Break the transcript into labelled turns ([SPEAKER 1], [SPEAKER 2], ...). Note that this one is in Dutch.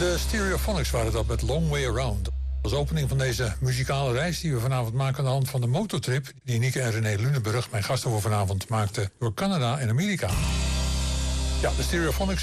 [SPEAKER 1] De Stereophonics waren dat met Long Way Around. Als opening van deze muzikale reis die we vanavond maken aan de hand van de motortrip die Nieke en René Lunenburg, mijn gasten voor vanavond, maakten door Canada en Amerika. Ja, de Stereophonics